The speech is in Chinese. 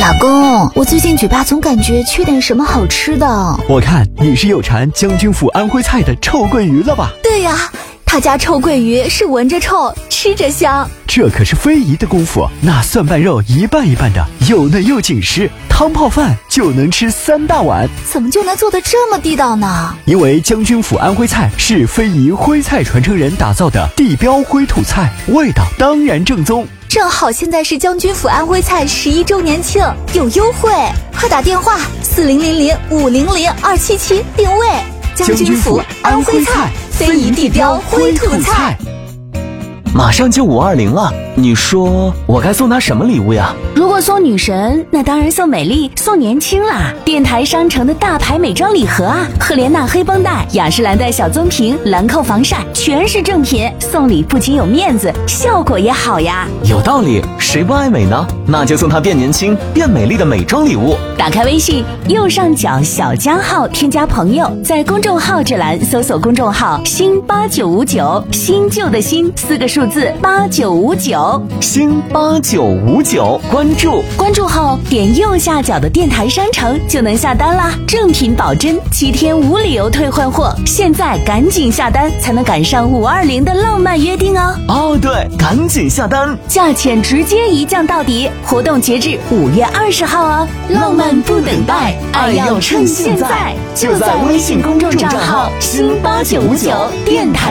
老公，我最近嘴巴总感觉缺点什么好吃的。 我看你是有馋将军府安徽菜的臭鳜鱼了吧？ 对呀，他家臭鳜鱼是闻着臭，吃着香。 这可是非遗的功夫，那蒜瓣肉一半一半的，又嫩又紧实，汤泡饭就能吃3大碗。 怎么就能做得这么地道呢？ 因为将军府安徽菜是非遗徽菜传承人打造的地标徽土菜，味道当然正宗。 正好现在是将军府安徽菜11周年庆，有优惠，快打电话4005002777定位。 将军府安徽菜， 非遗地标徽土菜。 马上就520了，你说我该送她什么礼物呀？ 如果送女神，那当然送美丽，送年轻啦！电台商城的大牌美妆礼盒啊，赫莲娜黑绷带、雅诗兰黛小棕瓶、兰蔻防晒，全是正品，送礼不仅有面子，效果也好呀。 有道理，谁不爱美呢？那就送她变年轻、变美丽的美妆礼物。 打开微信右上角小加号，添加朋友，在公众号这栏搜索公众号新8959，新旧的新4个数字8959， 新8959， 关注后点右下角的电台商城就能下单啦，正品保真，7天无理由退换货，现在赶紧下单才能赶上520的浪漫约定哦。 哦对，赶紧下单， 价钱直接一降到底，活动截至5月20号哦。浪漫不等待，爱要趁现在， 就在微信公众账号新8959电台